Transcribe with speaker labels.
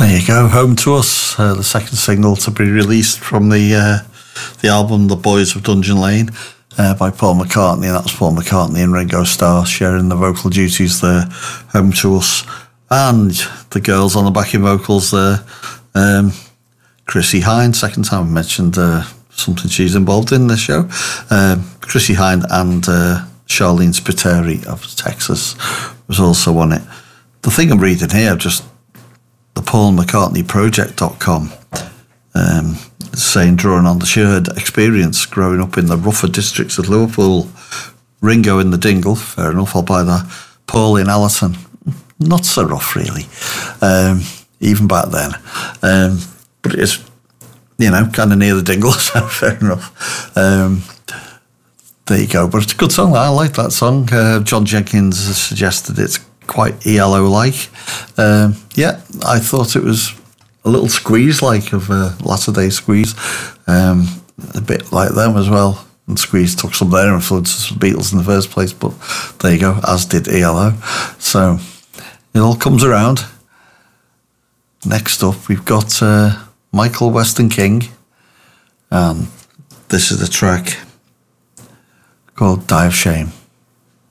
Speaker 1: There you go, Home to Us, the second single to be released from the album The Boys of Dungeon Lane by Paul McCartney. And that's Paul McCartney and Ringo Starr sharing the vocal duties there, Home to Us. And the girls on the backing vocals there, Chrissie Hynde, second time I mentioned something she's involved in this show. Chrissie Hynde and Charlene Spiteri of Texas was also on it. The thing I'm reading here, just the PaulMcCartneyProject.com, saying, drawing on the shared experience growing up in the rougher districts of Liverpool, Ringo in the Dingle, fair enough, I'll buy that. Paul in Allerton, not so rough really, even back then. But it is, kind of near the Dingle, so fair enough. There you go, but it's a good song. I like that song. John Jenkins has suggested it's quite ELO-like. I thought it was a little Squeeze-like of Latter Day Squeeze, a bit like them as well. And Squeeze took some of their influences from the Beatles in the first place, but there you go, as did ELO. So it all comes around. Next up, we've got Michael Weston King, and this is a track called Die of Shame.